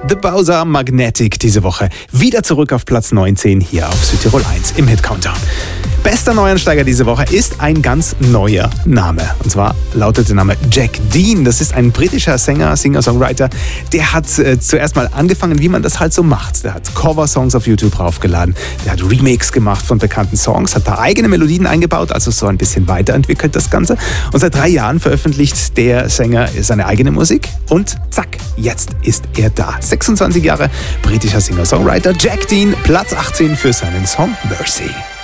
The Bowser Magnetic diese Woche. Wieder zurück auf Platz 19 hier auf Südtirol 1 im Hit Countdown. Bester Neuansteiger diese Woche ist ein ganz neuer Name. Und zwar lautet der Name Jack Dean. Das ist ein britischer Sänger, Singer-Songwriter. Der hat zuerst mal angefangen, wie man das halt so macht. Der hat Cover-Songs auf YouTube raufgeladen. Der hat Remakes gemacht von bekannten Songs, hat da eigene Melodien eingebaut, also so ein bisschen weiterentwickelt das Ganze. Und seit 3 Jahren veröffentlicht der Sänger seine eigene Musik. Und zack, jetzt ist er da. 26 Jahre, britischer Singer-Songwriter Jack Dean, Platz 18 für seinen Song Mercy.